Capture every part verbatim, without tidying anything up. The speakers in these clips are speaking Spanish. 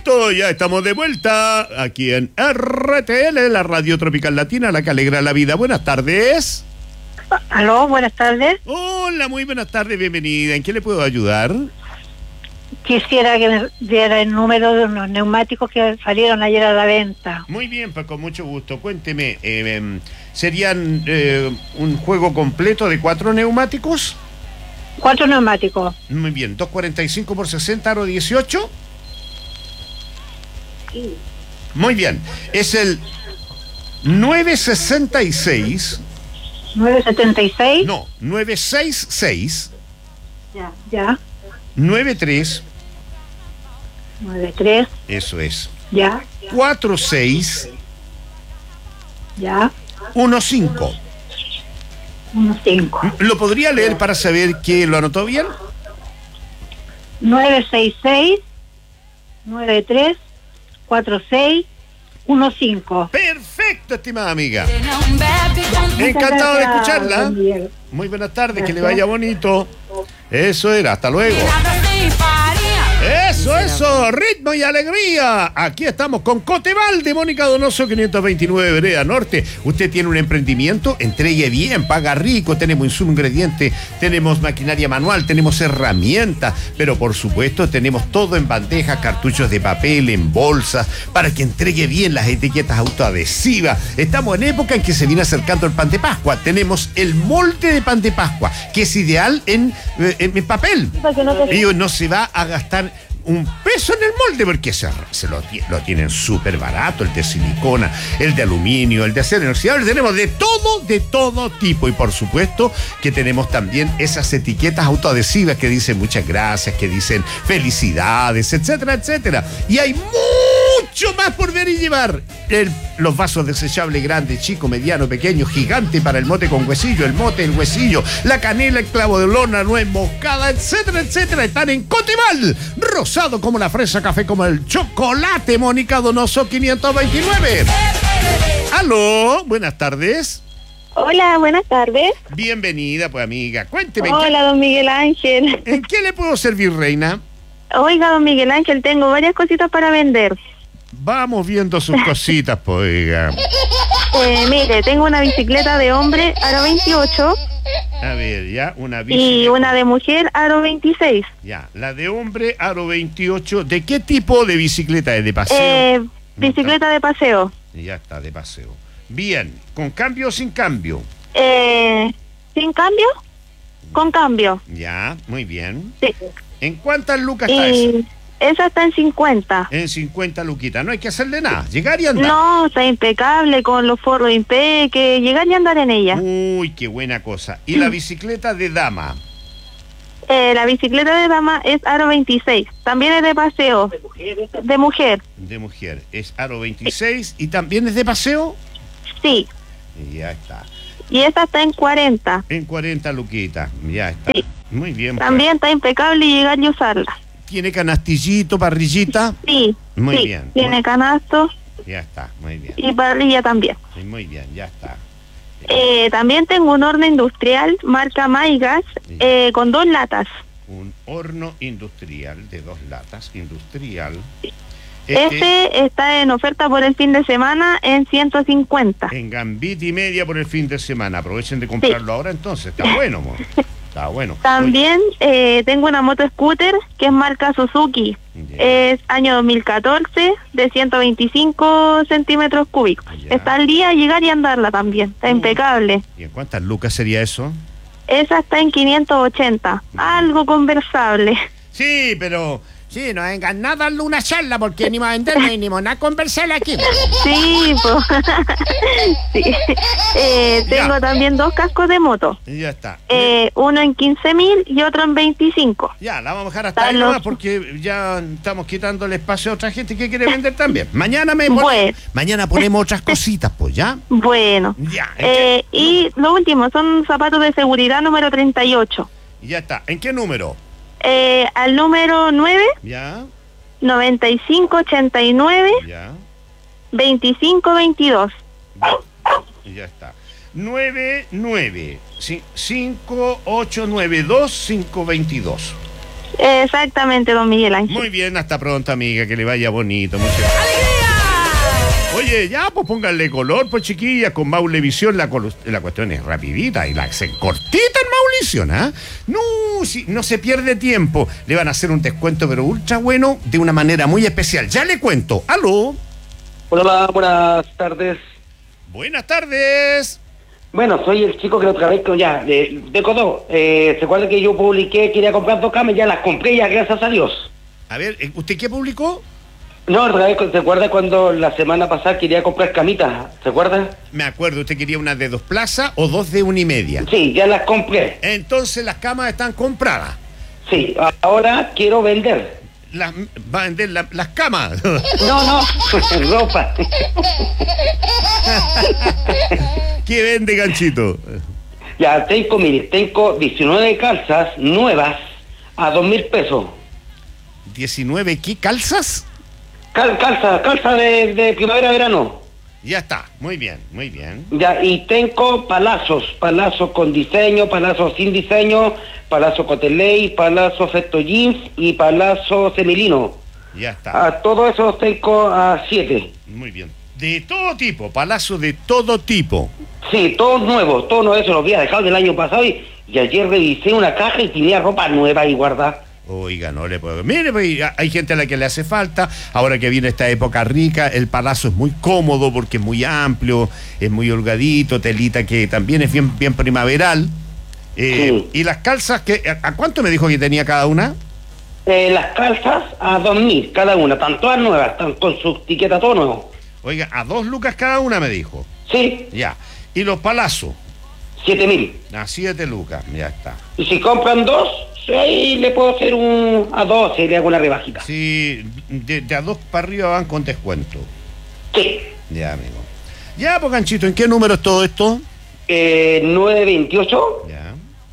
Listo, ya estamos de vuelta aquí en R T L, la Radio Tropical Latina, la que alegra la vida. Buenas tardes. Aló, buenas tardes. Hola, muy buenas tardes, bienvenida. ¿En qué le puedo ayudar? Quisiera que me diera el número de unos neumáticos que salieron ayer a la venta. Muy bien, pues con mucho gusto. Cuénteme, eh, eh, ¿serían eh, un juego completo de cuatro neumáticos? Cuatro neumáticos. Muy bien, doscientos cuarenta y cinco por sesenta, aro dieciocho. Sí. Muy bien, es el novecientos sesenta y seis. novecientos setenta y seis. No, novecientos sesenta y seis. Ya. Ya. noventa y tres. noventa y tres. Eso es. Ya. cuarenta y seis. Ya. quince. Unos cinco. ¿Lo podría leer para saber que lo anotó bien? novecientos sesenta y seis. noventa y tres. cuarenta y seis. quince. Perfecto, estimada amiga. Muchas Encantado de gracias, escucharla. don Miguel. Muy buenas tardes, que le Gracias. vaya bonito. Eso era, hasta luego. Eso, eso, ritmo y alegría. Aquí estamos con Coteval de Mónica Donoso, quinientos veintinueve Vereda Norte. Usted tiene un emprendimiento, entregue bien, paga rico, tenemos insumo, ingrediente, tenemos maquinaria manual, tenemos herramientas, pero por supuesto tenemos todo en bandejas, cartuchos de papel, en bolsas, para que entregue bien las etiquetas autoadhesivas. Estamos en época en que se viene acercando el pan de Pascua. Tenemos el molde de pan de Pascua, que es ideal en, en, en papel. Y no se va a gastar un peso en el molde porque se, se lo, lo tienen súper barato, el de silicona, el de aluminio, el de acero inoxidable. Tenemos de todo, de todo tipo. Y por supuesto que tenemos también esas etiquetas autoadhesivas que dicen muchas gracias, que dicen felicidades, etcétera, etcétera. Y hay mucho más por ver y llevar. El, los vasos desechables grandes, chico, mediano, pequeño, gigante para el mote con huesillo, el mote, el huesillo, la canela, el clavo de olor, la nuez moscada, etcétera, etcétera. Están en Coteval. Rosado como la fresa, café como el chocolate. Mónica Donoso, quinientos veintinueve. Aló, buenas tardes. Hola, buenas tardes. Bienvenida, pues amiga. Cuénteme. Hola, don Miguel Ángel. ¿En qué le puedo servir, reina? Oiga, don Miguel Ángel, tengo varias cositas para vender. Vamos viendo sus cositas, pues, oiga. Eh, mire, tengo una bicicleta de hombre, aro veintiocho. A ver, ya, una bicicleta. Y una de mujer, aro veintiséis. Ya, la de hombre, aro veintiocho. ¿De qué tipo de bicicleta es? ¿De paseo? Eh, bicicleta de paseo. Ya está, de paseo. Bien, ¿con cambio o sin cambio? Eh, ¿sin cambio? Con cambio. Ya, muy bien. Sí. ¿En cuántas lucas está esa? Y esa está en cincuenta. En cincuenta luquitas. No hay que hacerle nada. Llegar y andar. No, está impecable, con los forros impeque, llegar y andar en ella. Uy, qué buena cosa. ¿Y la bicicleta de dama? Eh, la bicicleta de dama es aro veintiséis. También es de paseo. De mujer. De mujer. Es aro veintiséis y también es de paseo. Sí. Y ya está. Y esa está en cuarenta. En cuarenta luquitas. Ya está. Sí. Muy bien. Pues. También está impecable llegar y usarla. ¿Tiene canastillito, parrillita? Sí. Muy sí. bien. Tiene Muy... canasto. Ya está, muy bien. Y parrilla también. Sí, muy bien, ya está. Eh, también tengo un horno industrial marca Maigas eh, con dos latas. Un horno industrial de dos latas, industrial. Este está en oferta por el fin de semana en ciento cincuenta. En gambita y media por el fin de semana. Aprovechen de comprarlo sí. ahora entonces. Está bueno, mo. Está bueno. También eh, tengo una moto scooter que es marca Suzuki. Yeah. Es año dos mil catorce, de ciento veinticinco centímetros cúbicos. Yeah. Está al día llegar y andarla también. Está uh. impecable. ¿Y en cuántas lucas sería eso? Esa está en quinientos ochenta. Uh. Algo conversable. Sí, pero... Sí, no vengan nada a darle una charla porque ni va a vender ni va a conversar aquí. Sí, pues. sí. Eh, tengo ya. también dos cascos de moto. Ya está. Eh, uno en quince mil y otro en veinticinco. Ya, la vamos a dejar hasta ahí nomás porque ya estamos quitando el espacio a otra gente que quiere vender también. Mañana me pon... bueno. Mañana ponemos otras cositas, pues, ¿ya? Bueno. Ya. Eh, y lo último, son zapatos de seguridad número treinta y ocho. Ya está. ¿En qué número? Eh, al número nueve. Ya. noventa y cinco ochenta y nueve. Ya. veinticinco veintidós. Ya está. nueve nueve cinco ocho nueve dos cinco veintidós. Exactamente, don Miguel Ángel. Muy bien, hasta pronto, amiga, que le vaya bonito. Muchas gracias. Oye, ya, pues pónganle color, pues chiquillas, con Maulevisión la, colu- la cuestión es rapidita y la hacen cortita en Maulevisión, ¿ah? No, si, no se pierde tiempo. Le van a hacer un descuento, pero ultra bueno, de una manera muy especial. Ya le cuento. ¿Aló? Hola, buenas tardes. Buenas tardes. Bueno, soy el chico que la otra vez que ya, de, de Codó, eh, ¿se acuerda que yo publiqué, quería comprar dos camas? Ya las compré ya, gracias a Dios. A ver, ¿usted qué publicó? No, otra vez, ¿se acuerda cuando la semana pasada quería comprar camitas? ¿Se acuerda? Me acuerdo, ¿usted quería una de dos plazas o dos de una y media? Sí, ya las compré. Entonces las camas están compradas. Sí, ahora quiero vender. Las, va a vender la- las camas. No, no, ropa. ¿Qué vende, ganchito? Ya, tengo, mire, tengo diecinueve calzas nuevas a dos mil pesos. ¿diecinueve qué calzas? Cal, calza, calza de, de primavera-verano. Ya está, muy bien, muy bien. Ya, y tengo palazos, palazos con diseño, palazos sin diseño, palazo coteley, palazo efecto jeans y palazo semilino. Ya está, A todo eso los tengo a siete. muy bien. De todo tipo, palazos de todo tipo. Sí, todos nuevos, todos nuevos, eso los había dejado del año pasado y, y ayer revisé una caja y tenía ropa nueva y guardada. Oiga, no le puedo... Mire, pues, hay gente a la que le hace falta. Ahora que viene esta época rica, el palazo es muy cómodo porque es muy amplio, es muy holgadito, telita que también es bien, bien primaveral. Eh, Sí. Y las calzas, que ¿a, a cuánto me dijo que tenía cada una? Eh, las calzas a dos mil cada una, están todas nuevas, están con su etiqueta todo nuevo. Oiga, a dos lucas cada una me dijo. Sí, Ya. Y los palazos, siete mil. a siete lucas, ya está. Y si compran dos, sí, ahí le puedo hacer un a doce, le hago una rebajita. Sí, de, de a dos para arriba van con descuento. Sí. Ya, amigo. Ya, pues, ganchito, ¿en qué número es todo esto? Eh, nueve veintiocho, Ya,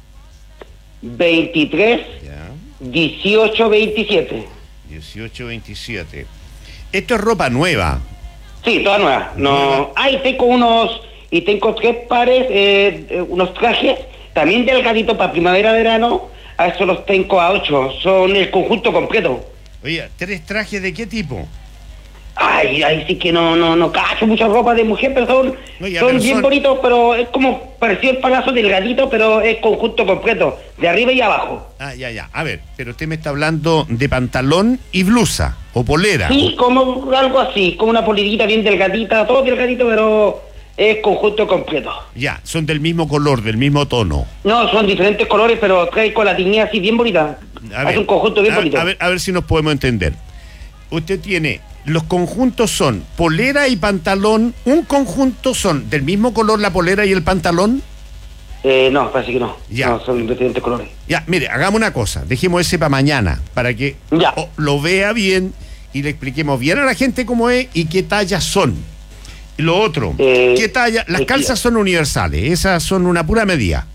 veintitrés, ya. dieciocho veintisiete. dieciocho veintisiete. Esto es ropa nueva. Sí, toda nueva. Nueva. No, ahí tengo unos, y tengo tres pares, eh, eh, unos trajes, también delgadito para primavera-verano, a eso los tengo a ocho, son el conjunto completo. Oye, ¿tres trajes de qué tipo? Ay, ahí sí que no, no, no cacho mucha ropa de mujer, pero son, Oye, son pero bien son- bonitos, pero es como parecido el palazo delgadito, pero es conjunto completo, de arriba y abajo. Ah, ya, ya. A ver, pero usted me está hablando de pantalón y blusa, o polera. Sí, como algo así, como una polidita bien delgadita, todo delgadito, pero es conjunto completo. Ya, son del mismo color, del mismo tono. No, son diferentes colores, pero trae con la tiña así bien bonita. A Es un conjunto bien a, bonito. a ver, a ver si nos podemos entender. Usted tiene, los conjuntos son polera y pantalón. ¿Un conjunto son del mismo color la polera y el pantalón? Eh, no, parece que no. Ya. No, son diferentes colores. Ya, mire, hagamos una cosa. Dejemos ese para mañana, para que Ya. o- lo vea bien y le expliquemos bien a la gente cómo es y qué tallas son. Y lo otro, Eh, ¿qué talla? Las eh, calzas son universales, esas son una pura medida.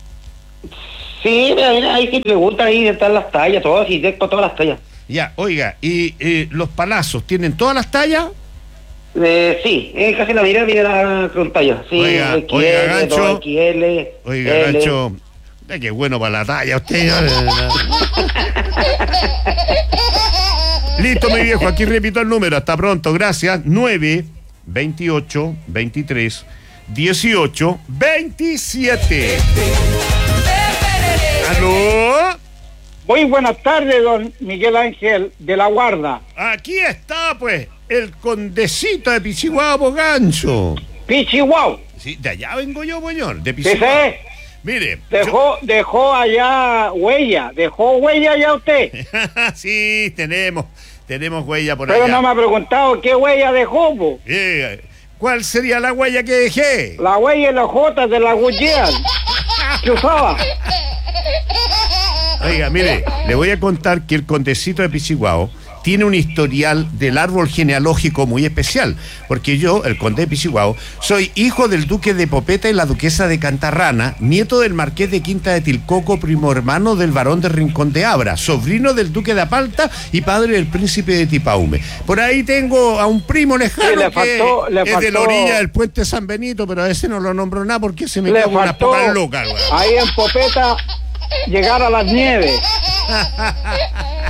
Sí, mira, mira, ahí que preguntan ahí están las tallas, todas, y tengo todas las tallas. Ya, oiga, ¿y eh, los palazos tienen todas las tallas? Eh, sí, es casi la mirada viene la con talla. Sí, Oiga, X L, oiga, Gancho. dos X L, Oiga, L. Gancho, eh, qué bueno para la talla usted. Listo, mi viejo, aquí repito el número. Hasta pronto, gracias. nueve, veintiocho, veintitrés, dieciocho, veintisiete. ¿Aló? Muy buenas tardes, don Miguel Ángel de la Guarda. Aquí está, pues, el condecito de Pichihuahua, Gancho. Pichihuau. Sí, de allá vengo yo, señor, de Sí, Pichihuahua. sí. Mire, Dejó, dejó allá huella, dejó huella allá usted. yo- sí, tenemos, tenemos huella por Pero allá. no me ha preguntado qué huella dejó, po. Eh, ¿Cuál sería la huella que dejé? La huella en las jotas de la Goodyear que usaba. Oiga, mire, le voy a contar que el condecito de Pichihuahua tiene un historial del árbol genealógico muy especial, porque yo, el conde de Pichihuahua, soy hijo del duque de Popeta y la duquesa de Cantarrana, nieto del marqués de Quinta de Tilcoco, primo hermano del barón de Rincón de Abra, sobrino del duque de Apalta y padre del príncipe de Tipaume. Por ahí tengo a un primo lejano Sí, le que faltó- le es de la faltó- orilla del puente San Benito, pero a ese no lo nombro nada porque se me Le quedan unas faltó pocas locas, weón. ahí en Popeta llegar a las nieves.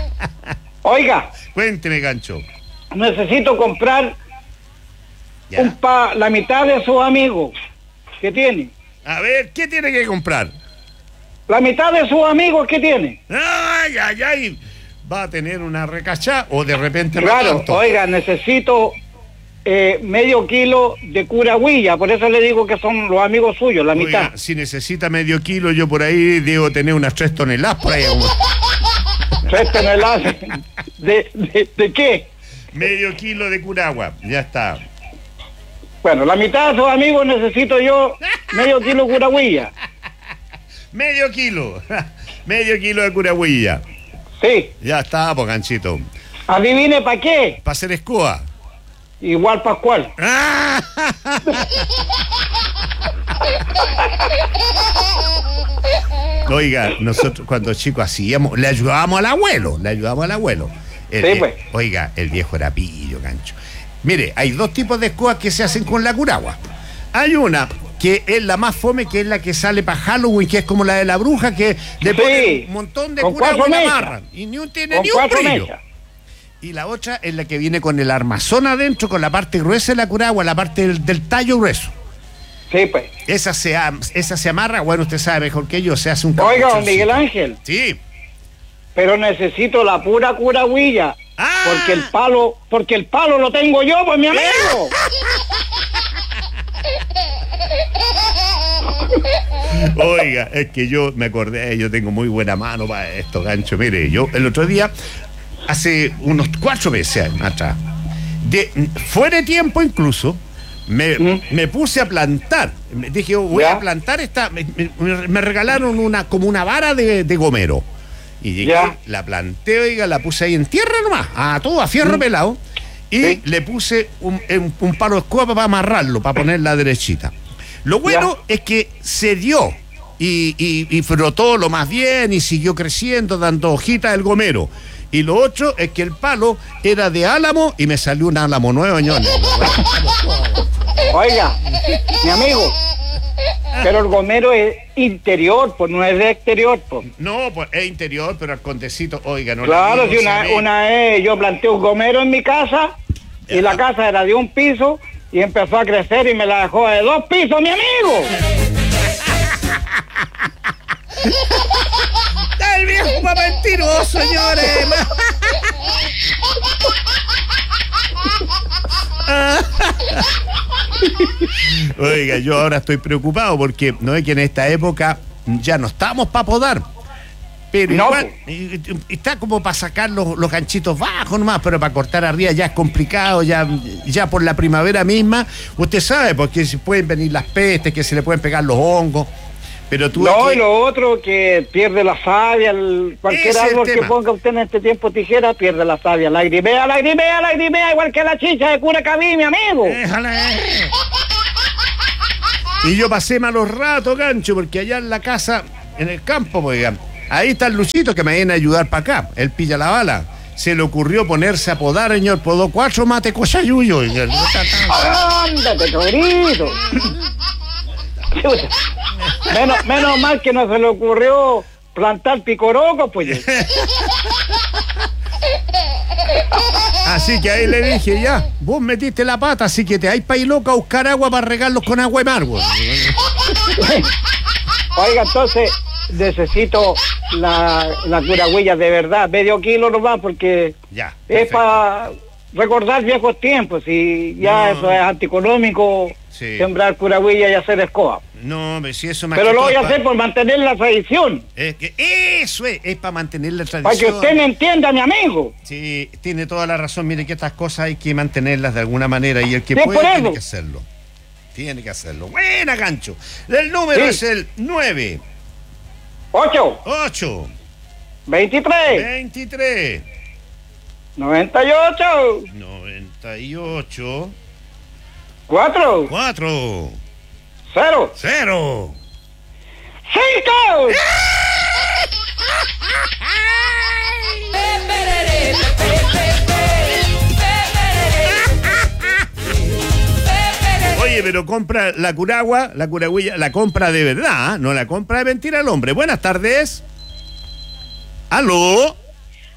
Oiga, Cuénteme, Gancho. necesito comprar Ya. un pa, la mitad de sus amigos que tiene. A ver, ¿qué tiene que comprar? La mitad de sus amigos que tiene. Ay, ay, ay. ¿Va a tener una recachá o de repente no Claro, tanto? oiga, necesito eh, medio kilo de curagüilla, por eso le digo que son los amigos suyos, la Oiga, mitad. si necesita medio kilo, yo por ahí debo tener unas tres toneladas por ahí. como- Tres toneladas. ¿De, de, de qué? Medio kilo de curagua, ya está. Bueno, la mitad de sus amigos necesito yo medio kilo de curagüilla. Medio kilo. Medio kilo de curagüilla. Sí. Ya está, pues, Ganchito. Adivine para qué. Para hacer escoba. Igual Pascual. ¡Ah! Oiga, nosotros cuando chicos hacíamos, le ayudábamos al abuelo, le ayudábamos al abuelo. El Sí, vie- pues. Oiga, el viejo era pillo, Gancho. Mire, hay dos tipos de escobas que se hacen con la curagua. Hay una que es la más fome, que es la que sale para Halloween, que es como la de la bruja, que le Sí, ponen un montón de con curagua y cuatro la mechas. amarran. Y ni un, tiene Con ni un cuatro brillo. mechas. Y la otra es la que viene con el armazón adentro, con la parte gruesa de la curagua, la parte del, del tallo grueso. Sí, pues. Esa se, am- esa se amarra, bueno, usted sabe mejor que yo, se hace un Oiga, don capuchoncito. Miguel Ángel, Sí. pero necesito la pura curagüilla. Ah. Porque el palo, porque el palo lo tengo yo, pues mi amigo. Oiga, es que yo me acordé, yo tengo muy buena mano para esto, Gancho. Mire, yo el otro día, hace unos cuatro meses atrás, de, fuera de tiempo incluso, me, ¿Mm? me puse a plantar. Me dije, oh, voy ¿Ya? a plantar esta. Me, me- me regalaron una como una vara de, de gomero. Y llegué, ¿Ya? la planté, oiga, la puse ahí en tierra nomás, a todo, a fierro pelado. Y Sí. le puse un, un- un palo de escoba para amarrarlo, para ponerla derechita. Lo bueno es que se dio y, y, y frotó lo más bien y siguió creciendo, dando hojitas el gomero. Y lo otro es que el palo era de álamo y me salió un álamo nuevo, ñones. Oiga, mi amigo, pero el gomero es interior, pues no es de exterior, pues. No, pues es interior, pero al contecito, oiga, no le Claro, digo, si se una, ve. una vez yo planté un gomero en mi casa y la casa era de un piso y empezó a crecer y me la dejó de dos pisos, mi amigo. ¡El viejo más mentiroso, señores! Oiga, yo ahora estoy preocupado porque no es que en esta época ya no estamos para podar. Pero No, igual eh, está como para sacar los, los ganchitos bajos nomás, pero para cortar arriba ya es complicado, ya, ya por la primavera misma. Usted sabe, porque se pueden venir las pestes, que se le pueden pegar los hongos. Pero tú No, es y que- lo otro que pierde la savia, el- cualquier Ese es el árbol que tema. ponga usted en este tiempo tijera, pierde la savia. Lagrimea, lagrimea, lagrimea, igual que la chicha de cura cabí, mi amigo. Déjale. Y yo pasé malos ratos, Gancho, porque allá en la casa, en el campo, pues, oiga, ahí está el Luchito que me viene a ayudar para acá. Él pilla la bala. Se le ocurrió ponerse a podar, señor. Podó cuatro mate cochayuyo. oiga. ¡Ándate, cabrito! Chuta. Menos, menos mal que no se le ocurrió plantar picoroco, pues. Así que ahí le dije, ya, vos metiste la pata, así que te hay pa' ir loca a buscar agua para regarlos con agua de mar, güey. Oiga, entonces necesito la, la curagüilla de verdad, medio kilo nomás, porque Ya. es perfecto. para recordar viejos tiempos y ya No. eso es antieconómico, Sí. sembrar curagüilla y hacer escoba. No, hombre, si eso me Pero lo voy a hacer por mantener la tradición, Es que eso es, es para mantener la para que tradición. usted me entienda, mi amigo. Sí, tiene toda la razón. Mire que estas cosas hay que mantenerlas de alguna manera y el que Sí, puede por tiene eso. que hacerlo. Tiene que hacerlo. Buena, Gancho. El número Sí. es el nueve ocho, ocho veintitrés, veintitrés noventa y ocho, noventa y ocho cuatro, cuatro cero, cero. cinco. Oye, pero compra la curagua, la curagüilla, la compra de verdad, ¿eh? No la compra de mentira el hombre. Buenas tardes. ¿Aló?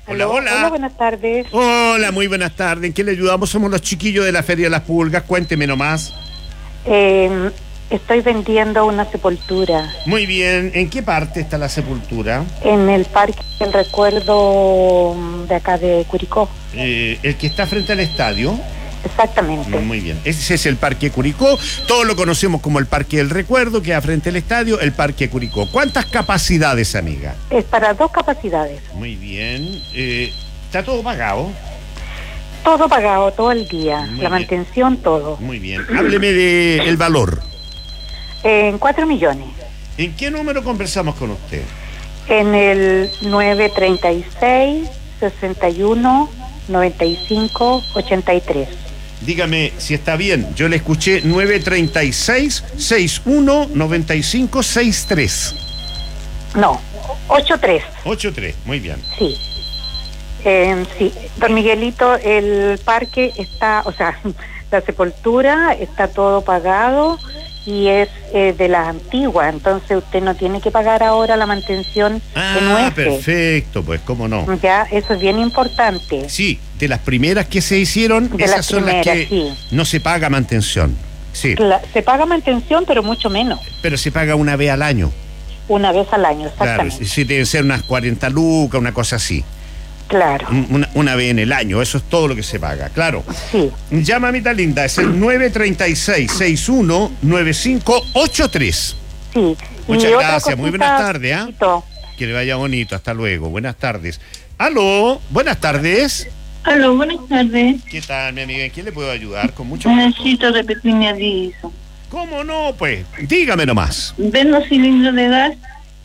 Hola, Aló, hola. Hola, buenas tardes. Hola, muy buenas tardes. ¿En qué le ayudamos? Somos los chiquillos de la Feria de las Pulgas. Cuénteme nomás. Eh, estoy vendiendo una sepultura Muy bien. ¿En qué parte está la sepultura? en el Parque del Recuerdo de acá de Curicó. Eh, el que está frente al estadio. Exactamente. Muy bien. Ese es el Parque Curicó. Todos lo conocemos como el Parque del Recuerdo, que frente al estadio, el Parque Curicó. ¿Cuántas capacidades, amiga? Es para dos capacidades. Muy bien. Eh, ¿Está todo pagado? Todo pagado, todo el día. Muy la bien. mantención, todo. Muy bien. Hábleme del valor. En cuatro millones. ¿En qué número conversamos con usted? En el nueve treinta y seis, sesenta y uno, noventa y cinco, ochenta y tres. Dígame si está bien. Yo le escuché nueve treinta y seis, sesenta y uno, noventa y cinco, sesenta y tres. No, ochenta y tres. ochenta y tres, muy bien. Sí. Eh, sí, don Miguelito, el parque está, o sea, la sepultura está todo pagado y es eh, de las antiguas, entonces usted no tiene que pagar ahora la mantención de Ah, nueces. perfecto, pues cómo no. Ya, eso es bien importante. Sí, de las primeras que se hicieron, De esas las son primeras, las que sí. no se paga mantención. Sí, La- se paga mantención, pero mucho menos, pero se paga una vez al año. una vez al año, Claro, exactamente. sí, deben ser unas cuarenta lucas, una cosa así. Claro, Una, una vez en el año, eso es todo lo que se paga, claro. sí. Ya, mamita linda, es el nueve treinta y seis, sesenta y uno, noventa y cinco, ochenta y tres. Sí. Muchas Y otra gracias, muy cosita, buenas tardes, ¿ah? Tito. Que le vaya bonito, hasta luego, buenas tardes. Aló, buenas tardes. Aló, buenas tardes. ¿Qué tal, mi amiga? ¿En qué le puedo ayudar? Con mucho gusto. Necesito repetir mi aviso. ¿Cómo no? Pues, dígame nomás. Vendo cilindros de gas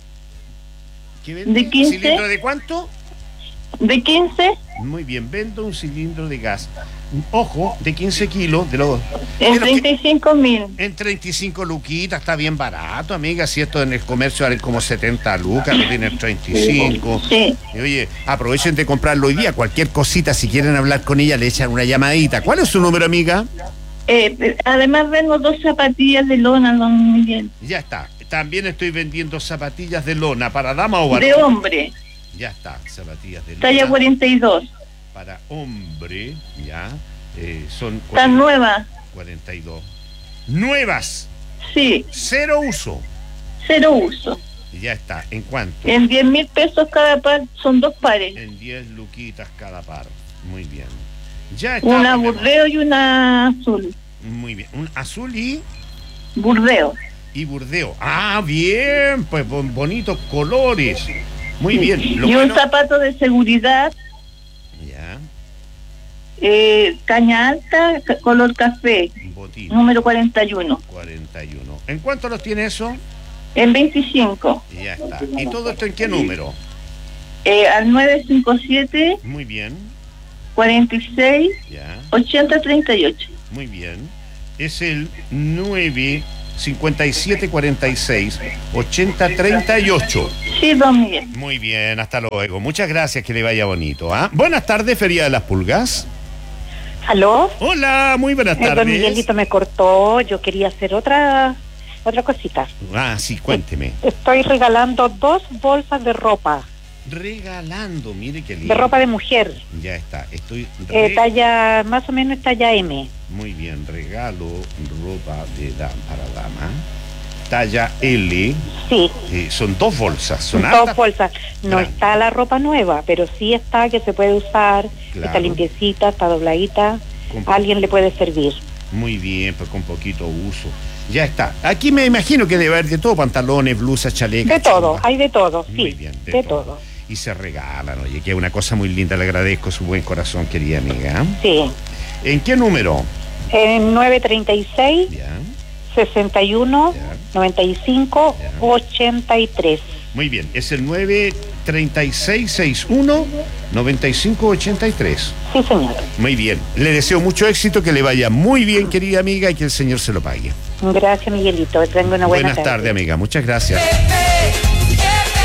¿Qué vende? ¿De quince? ¿Cilindro de cuánto? de quince Muy bien, vendo un cilindro de gas. Ojo, de quince kilos, de los... de en los que- treinta y cinco mil. En treinta y cinco luquitas, está bien barato, amiga. Si esto en el comercio vale como setenta lucas, lo tienen treinta y cinco. Sí. Y oye, aprovechen de comprarlo hoy día. Cualquier cosita, si quieren hablar con ella, le echan una llamadita. ¿Cuál es su número, amiga? Eh, además vendo dos zapatillas de lona, don Miguel. Ya está. También estoy vendiendo zapatillas de lona para dama o varón. De hombre, Ya está, zapatillas de lona. talla cuarenta y dos. Para hombre, ya. Eh, son Están nuevas. cuarenta y dos. Nuevas. Sí, Cero uso. cero uso. Ya está. ¿En cuánto? En diez mil pesos cada par, son dos pares. En diez luquitas cada par. Muy bien. Ya está. Una mi amor. burdeo y una azul. Muy bien. Un azul y, Burdeo. y burdeo. Ah, bien. Pues bon- bonitos colores. Muy bien. Lo y bueno- un zapato de seguridad, Ya. eh, caña alta, ca- color café, Botín. número cuarenta y uno. cuarenta y uno. ¿En cuánto los tiene eso? En veinticinco. Ya está. ¿Y todo esto en qué número? Eh, al nueve cinco siete, Muy bien. cuarenta y seis, Ya. ochenta, treinta y ocho. Muy bien. Es el nueve cincuenta y siete cuarenta y seis ochenta treinta y ocho. Sí, don Miguel. Muy bien, hasta luego. Muchas gracias, que le vaya bonito. ¿Ah? Buenas tardes, Feria de las Pulgas. ¿Aló? Hola, muy buenas Eh, don tardes. Miguelito me cortó, yo quería hacer otra otra cosita. Ah, sí, cuénteme. Estoy regalando dos bolsas de ropa, Regalando, mire qué lindo. de ropa de mujer, Ya está, estoy... eh, re- talla, más o menos talla M. Muy bien, regalo ropa de dama para dama. Talla L. Sí, Eh, son dos bolsas, son dos hartas. bolsas. No Grande. está la ropa nueva, pero sí está que se puede usar, Claro. está limpiecita, está dobladita, Con- a alguien le puede servir. Muy bien, pues con poquito uso. Ya está. Aquí me imagino que debe haber de todo, pantalones, blusas, chalecos. De todo, chambas. hay de todo, sí, Muy bien, de, todo. Y se regalan, oye, que es una cosa muy linda, le agradezco su buen corazón, querida amiga. Sí, ¿En qué número? en nueve treinta y seis, Ya, sesenta y uno, Ya. noventa y cinco, Ya. ochenta y tres. muy bien, es el nueve treinta y seis sesenta y uno noventa y cinco ochenta y tres. Sí, señor. Muy bien, le deseo mucho éxito, que le vaya muy bien, querida amiga, y que el Señor se lo pague. Gracias, Miguelito. Tengo una buena Buenas tardes, amiga, muchas gracias. Oye,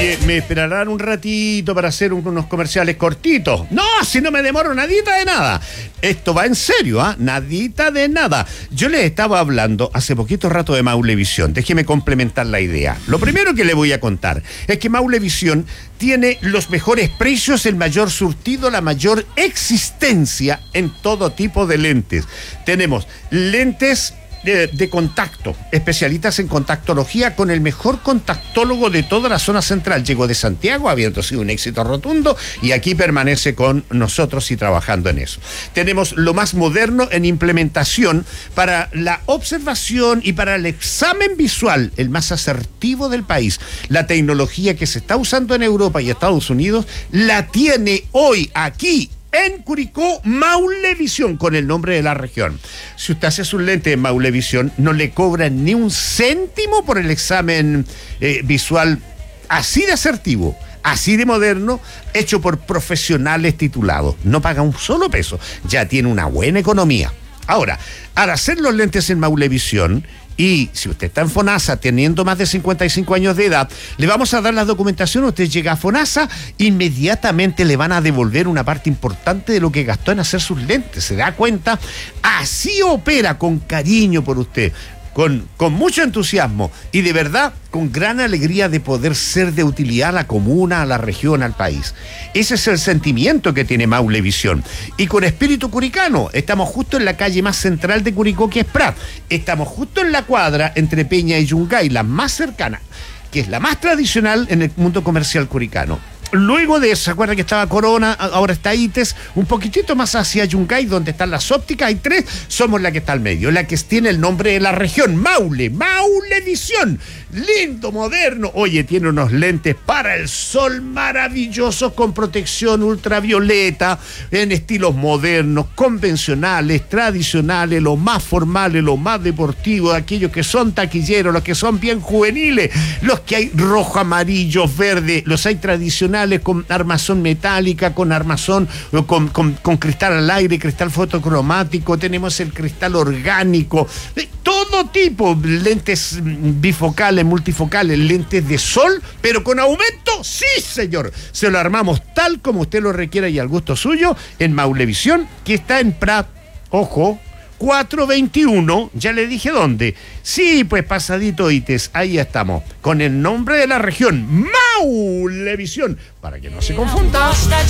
Oye, me esperarán un ratito para hacer un- unos comerciales cortitos. No, si no me demoro nadita de nada. Esto va en serio, ¿ah? Nadita de nada. Yo les estaba hablando hace poquito rato de Maulevisión. Déjeme complementar la idea. Lo primero que le voy a contar es que Maulevisión tiene los mejores precios, el mayor surtido, la mayor existencia en todo tipo de lentes. Tenemos lentes De, de contacto, especialistas en contactología con el mejor contactólogo de toda la zona central. Llegó de Santiago, habiendo sido un éxito rotundo, y aquí permanece con nosotros y trabajando en eso. Tenemos lo más moderno en implementación para la observación y para el examen visual, el más asertivo del país. La tecnología que se está usando en Europa y Estados Unidos la tiene hoy aquí en Curicó Maulevisión, con el nombre de la región. Si usted hace su lente de Maulevisión, no le cobran ni un céntimo por el examen eh, visual así de asertivo, así de moderno, hecho por profesionales titulados. No paga un solo peso, ya tiene una buena economía. Ahora, al hacer los lentes en Maulevisión, y si usted está en FONASA teniendo más de cincuenta y cinco años de edad, le vamos a dar la documentación. Usted llega a FONASA, inmediatamente le van a devolver una parte importante de lo que gastó en hacer sus lentes. ¿Se da cuenta? Así opera, con cariño por usted, con, con mucho entusiasmo y de verdad con gran alegría de poder ser de utilidad a la comuna, a la región, al país. Ese es el sentimiento que tiene Maulevisión. Y con espíritu curicano, estamos justo en la calle más central de Curicó, que es Prat. Estamos justo en la cuadra entre Peña y Yungay, la más cercana, que es la más tradicional en el mundo comercial curicano. Luego de eso, ¿se acuerda que estaba Corona? Ahora está ITES, un poquitito más hacia Yungay, donde están las ópticas. Hay tres, somos la que está al medio, la que tiene el nombre de la región, Maule, Maulevisión. Lindo, moderno. Oye, tiene unos lentes para el sol maravillosos, con protección ultravioleta, en estilos modernos, convencionales, tradicionales, los más formales, los más deportivos, aquellos que son taquilleros, los que son bien juveniles, los que hay rojo, amarillo, verde, los hay tradicionales con armazón metálica, con armazón, con, con, con cristal al aire, cristal fotocromático, tenemos el cristal orgánico, de todo tipo, lentes bifocales, multifocales, lentes de sol, pero con aumento, sí señor, se lo armamos tal como usted lo requiera y al gusto suyo en Maulevisión, que está en Prat, ojo, cuatrocientos veintiuno, ya le dije dónde. Sí, pues pasadito ITES, ahí estamos, con el nombre de la región, Maulevisión, para que no se confunda.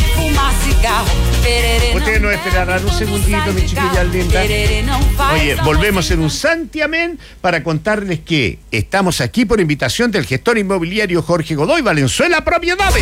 Ustedes nos esperarán un segundito, mi chiquilla linda. Oye, volvemos en un santiamén para contarles que estamos aquí por invitación del gestor inmobiliario Jorge Godoy Valenzuela Propiedades.